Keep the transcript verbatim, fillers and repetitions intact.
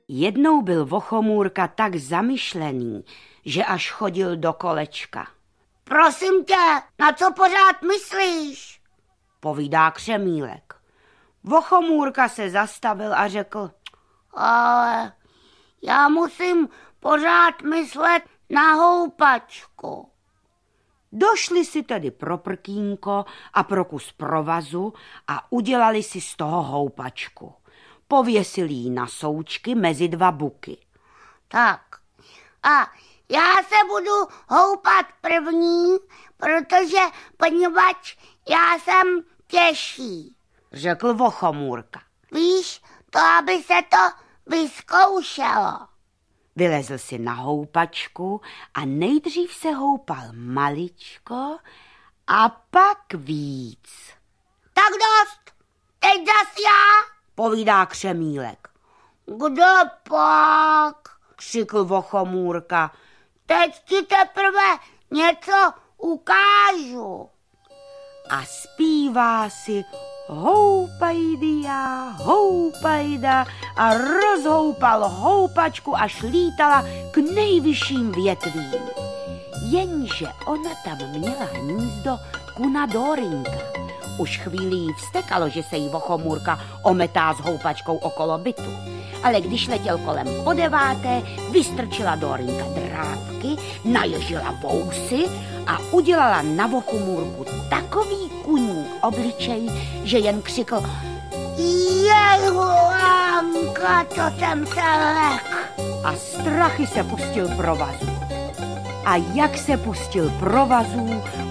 Jednou byl Vochomůrka tak zamyšlený, že až chodil do kolečka. Prosím tě, na co pořád myslíš? Povídá Křemílek. Vochomůrka se zastavil a řekl. Ale já musím pořád myslet na houpačku. Došli si tedy pro prkínko a pro kus provazu a udělali si z toho houpačku. Pověsili ji na součky mezi dva buky. Tak, a já se budu houpat první, protože poněvadž já jsem těžší, řekl Vochomůrka. Víš, to aby se to vyzkoušelo. Vylezl si na houpačku a nejdřív se houpal maličko a pak víc. Tak dost, teď zas já, povídá Křemílek. Kdo pak? Křikl Vochomůrka. Teď ti teprve něco ukážu. A zpívá si houpajdia, houpajda a rozhoupal houpačku, až lítala k nejvyšším větvím. Jenže ona tam měla hnízdo kuna Dórinka. Už chvíli jí vztekalo, že se jí Vochomůrka ometá s houpačkou okolo bytu. Ale když letěl kolem po deváté, vystrčila Dórinka drápky, naježila vousy a udělala na Vochomůrku takový kuní obličej, že jen křikl Jehuánka, co jsem se lek. A strachy se pustil provazu. A jak se pustil provazů,